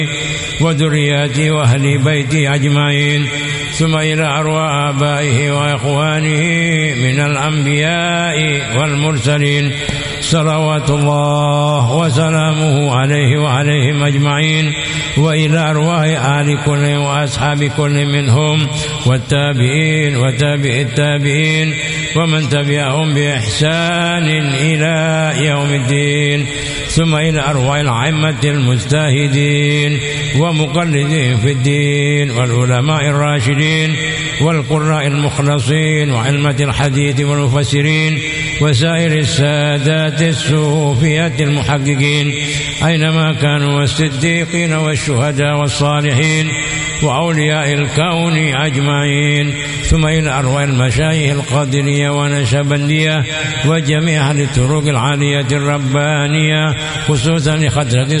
وذرياته وأهل بيته أجمعين، ثم إلى أرواح آبائه وإخوانه من الأنبياء والمرسلين صلوات الله وسلامه عليه وعليهم أجمعين، وإلى أرواح آل كل وأصحاب كل منهم والتابعين وتابع التابعين ومن تبعهم بإحسان إلى يوم الدين، ثم إلى أرواح الأئمة المجتهدين ومقلدين في الدين والعلماء الراشدين والقراء المخلصين وعلمة الحديث والمفسرين وسائر السادات الصوفية المحققين أينما كانوا، والصديقين والشهداء والصالحين وأولياء الكون أجمعين، ثم إلى أرواح المشايخ القادرية ونشبندية وجميع أهل الطرق العالية الربانية، خصوصا لخضرة